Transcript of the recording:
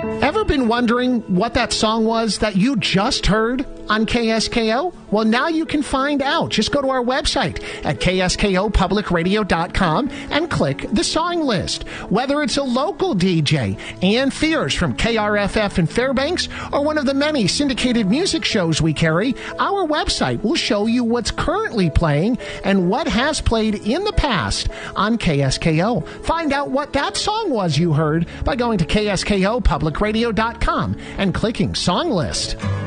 Ever been wondering what that song was that you just heard on KSKO? Well, now you can find out. Just go to our website at kskopublicradio.com and click the song list. Whether it's a local DJ, Ann Fears from KRFF in Fairbanks, or one of the many syndicated music shows we carry, our website will show you what's currently playing and what has played in the past on KSKO. Find out what that song was you heard by going to kskopublicradio.com and clicking Song List.